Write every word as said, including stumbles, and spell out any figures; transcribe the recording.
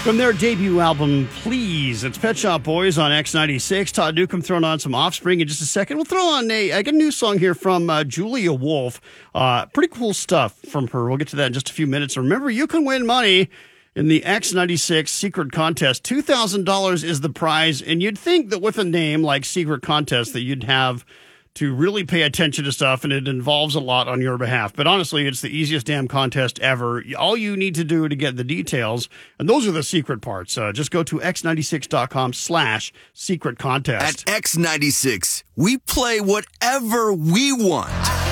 From their debut album, Please, it's Pet Shop Boys on X ninety-six. Todd Newcomb throwing on some Offspring in just a second. We'll throw on a, I got a new song here from uh, Julia Wolf. Uh, pretty cool stuff from her. We'll get to that in just a few minutes. Remember, you can win money in the X ninety-six Secret Contest. two thousand dollars is the prize, and you'd think that with a name like Secret Contest that you'd have to really pay attention to stuff, and it involves a lot on your behalf. But honestly, it's the easiest damn contest ever. All you need to do to get the details, and those are the secret parts, uh, just go to x ninety-six dot com slash secret contest. At X ninety-six, we play whatever we want.